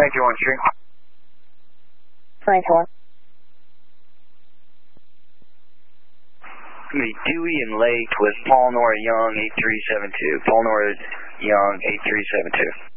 91 Street. 24. Dewey and Lake with Paul Nora Young 8372. Paul Nora Young 8372.